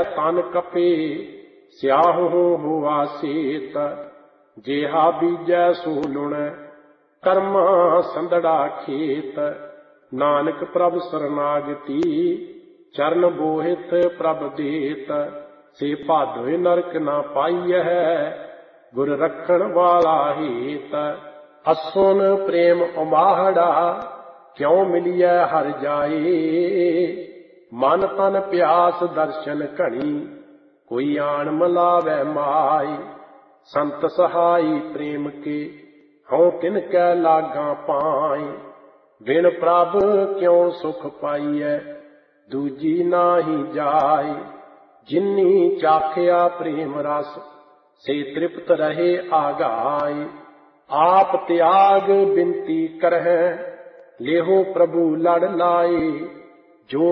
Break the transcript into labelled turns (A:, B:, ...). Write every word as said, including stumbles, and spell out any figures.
A: तन कपे स्याहु हुआ सेत। जेहा बीजै सो लुण कर्मा संदड़ा खेत। नानक प्रभ सरनागति चरण बोहित प्रभ देत। से भादोय नरक ना पाईਐ गुर रखण वाला हेत। असुन प्रेम उमाहड़ा क्यों मिलिए हर जाए। मन तन प्यास दर्शन घणी कोई आन मलावै माए। संत सहाई प्रेम के हूँ तिनकै लागा पाए। बिन प्रभ क्यों सुख पाईਐ दूजी नाही जाए। जिन्नी चाखिया प्रेम रस से तृप्त रहे आगाए। आप त्याग बिनती करह लेहो प्रभु लड़ लाए। जो